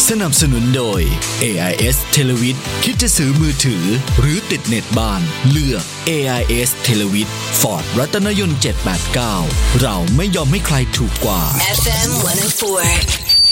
สนับสนุนโดย AIS Televid คิดจะซื้อมือถือหรือติดเน็ตบ้านเลือก AIS Televid Ford รัตนยนต์789เราไม่ยอมให้ใครถูกกว่า FM 104